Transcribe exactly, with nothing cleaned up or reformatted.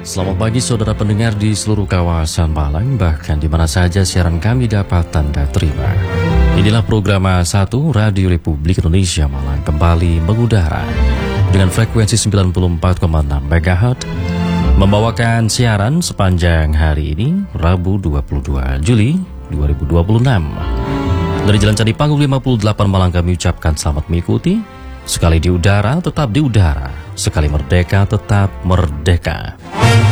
Selamat pagi saudara pendengar di seluruh kawasan Malang, bahkan di mana saja siaran kami dapat Anda terima. Inilah program satu Radio Republik Indonesia Malang kembali mengudara dengan frekuensi sembilan puluh empat koma enam megahertz, membawakan siaran sepanjang hari ini, Rabu dua puluh dua Juli dua ribu dua puluh enam. Dari Jalan Candi Panggung lima puluh delapan Malang kami ucapkan selamat mengikuti. Sekali di udara, tetap di udara. Sekali merdeka, tetap merdeka.